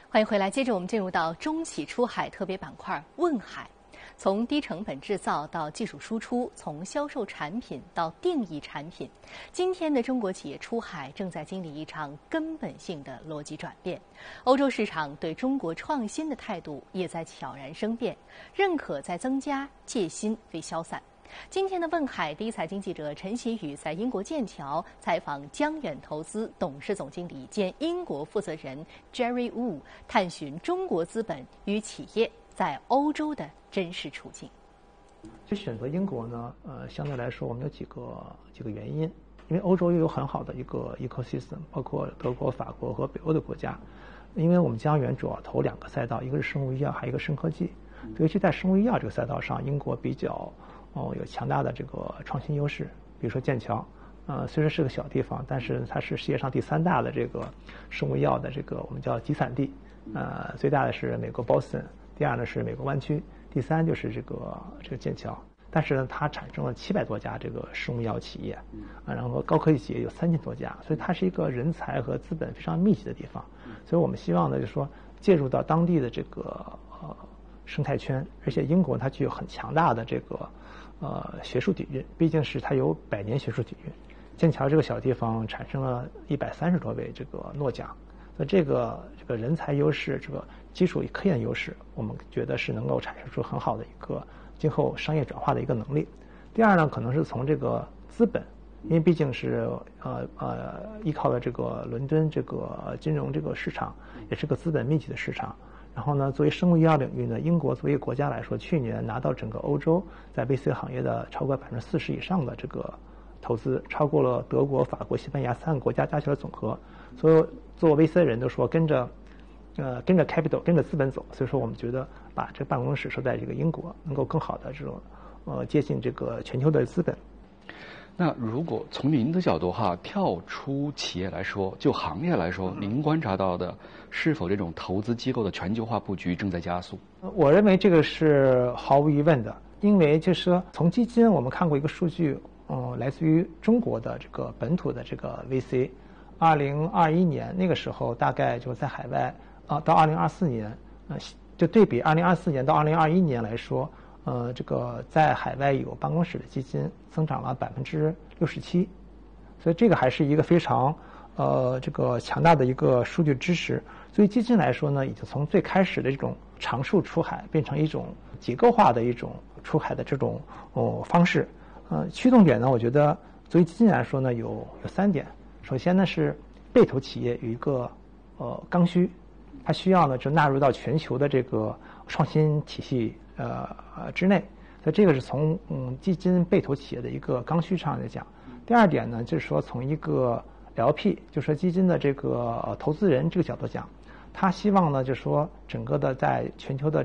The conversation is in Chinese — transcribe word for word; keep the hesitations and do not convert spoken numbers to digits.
欢迎回来，接着我们进入到中企出海特别板块“问海”。从低成本制造到技术输出，从销售产品到定义产品，今天的中国企业出海正在经历一场根本性的逻辑转变。欧洲市场对中国创新的态度也在悄然生变，认可在增加，戒心非消散。今天的问海，第一财经记者陈习宇在英国剑桥采访江远投资董事总经理兼英国负责人 Jerry Wu， 探寻中国资本与企业在欧洲的真实处境。 就选择英国呢，呃，相对来说我们有几个几个原因，因为欧洲又有很好的一个 ecosystem， 包括德国、法国和北欧的国家。因为我们江远主要投两个赛道，一个是生物医药，还有一个生科技。尤其在生物医药这个赛道上，英国比较哦有强大的这个创新优势。比如说剑桥，呃，虽然是个小地方，但是它是世界上第三大的这个生物医药的这个我们叫集散地。呃，最大的是美国 Boston， 第二呢是美国湾区，第三就是这个这个剑桥。但是呢，它产生了七百多家这个生物医药企业，啊，然后高科技企业有三千多家，所以它是一个人才和资本非常密集的地方。所以我们希望呢，就是说介入到当地的这个呃生态圈，而且英国它具有很强大的这个呃学术底蕴，毕竟是它有百年学术底蕴。剑桥这个小地方产生了一百三十多位这个诺奖，所以这个这个人才优势，这个基础科研优势，我们觉得是能够产生出很好的一个今后商业转化的一个能力。第二呢，可能是从这个资本，因为毕竟是呃呃依靠了这个伦敦这个金融这个市场，也是个资本密集的市场。然后呢，作为生物医药领域呢，英国作为一个国家来说，去年拿到整个欧洲在 V C 行业的超过百分之四十以上的这个投资，超过了德国、法国、西班牙三个国家加起来的总和。所以做 V C 的人都说跟着呃跟着 capital 跟着资本走，所以说我们觉得把这个办公室设在这个英国，能够更好的这种呃接近这个全球的资本。 那如果从您的角度哈，跳出企业来说，就行业来说，您观察到的是否这种投资机构的全球化布局正在加速？ 我认为这个是毫无疑问的，因为就是说从基金我们看过一个数据，呃，来自于中国的这个本土的这个 V C， 二零二一年那个时候大概就在海外啊、呃，到二零二四年，呃，就对比二零二四年到二零二一年来说。呃，这个在海外有办公室的基金增长了百分之六十七，所以这个还是一个非常呃这个强大的一个数据支持。所以基金来说呢，已经从最开始的这种常数出海变成一种结构化的一种出海的这种哦方式。呃，驱动点呢，我觉得作为基金来说呢，有有三点。首先呢是被投企业有一个呃刚需，它需要呢就纳入到全球的这个创新体系。呃呃之内，所以这个是从嗯基金被投企业的一个刚需上来讲。第二点呢，就是说从一个 L P， 就是说基金的这个投资人这个角度讲，他希望呢，就是说整个的在全球的